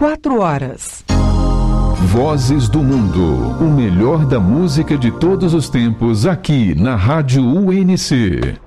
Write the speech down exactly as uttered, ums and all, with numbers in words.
quatro horas. Vozes do Mundo, o melhor da música de todos os tempos, aqui na Rádio U N C.